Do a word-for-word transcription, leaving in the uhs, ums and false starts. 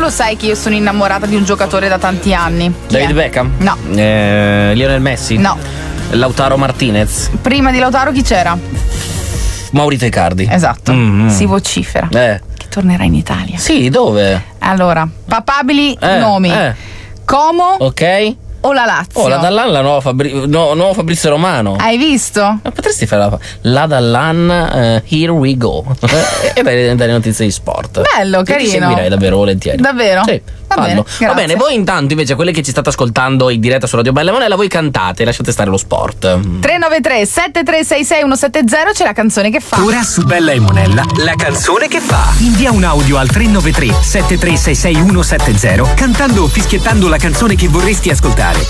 lo sai che io sono innamorata di un giocatore da tanti anni. Chi David è? Beckham? No. Eh, Lionel Messi? No. Lautaro Martinez? Prima di Lautaro chi c'era? Maurito Icardi? Esatto. Mm-hmm. Si vocifera Eh. che tornerà in Italia. Sì, dove? Allora, papabili Eh, nomi. eh. Como Ok. o la Lazio? Oh, la Dallan, la nuova Fabri- no, nuovo Fabrizio Romano. Hai visto? Ma potresti fare la, la Dallan, eh, here we go. E dai, dai notizie di sport. Bello, Io ti carino. seguirei davvero volentieri. Davvero? Sì. Va Fallo. bene, Va grazie. bene, voi intanto invece, quelle che ci state ascoltando in diretta su Radio Bella Monella, voi cantate, lasciate stare lo sport. tre nove tre sette tre sei sei uno sette zero, c'è la canzone che fa. Ora su Bella e Monella, la canzone che fa. Invia un audio al tre nove tre sette tre sei sei uno sette zero cantando o fischiettando la canzone che vorresti ascoltare.